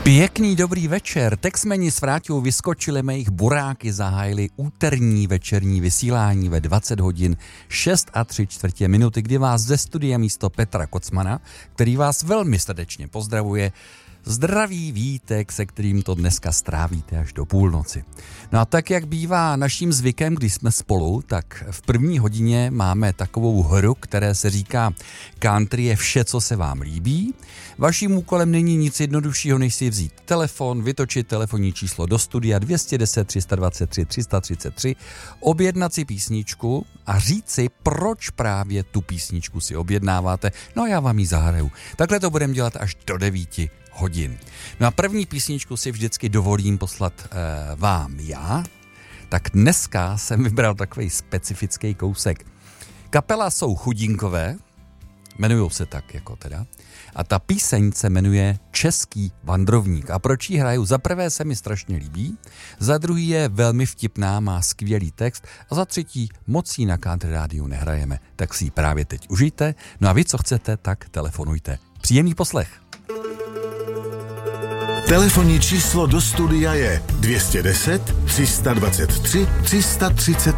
Pěkný dobrý večer. Texmeni s Vráťou vyskočili, mé buráky zahájili úterní večerní vysílání ve 20 hodin 6 a 3/4 minuty, kdy vás ze studia místo Petra Kocmana, který vás velmi srdečně pozdravuje, zdraví Vítek, se kterým to dneska strávíte až do půlnoci. No a tak, jak bývá naším zvykem, když jsme spolu, tak v první hodině máme takovou hru, které se říká Country je vše, co se vám líbí. Vaším úkolem není nic jednoduššího, než si vzít telefon, vytočit telefonní číslo do studia 210 323 333, objednat si písničku a říct si, proč právě tu písničku si objednáváte. No a já vám ji zahraju. Takhle to budeme dělat až do 9 hodin. No a první písničku si vždycky dovolím poslat vám já. Tak dneska jsem vybral takový specifický kousek. Kapela jsou Chudínkové, jmenujou se tak jako teda, a ta píseň se jmenuje Český vandrovník. A proč ji hraju? Za prvé se mi strašně líbí, za druhý je velmi vtipná, má skvělý text a za třetí moc ji na Country rádiu nehrajeme, tak si ji právě teď užijte. No a vy, co chcete, tak telefonujte. Příjemný poslech. Telefonní číslo do studia je 210 323 333.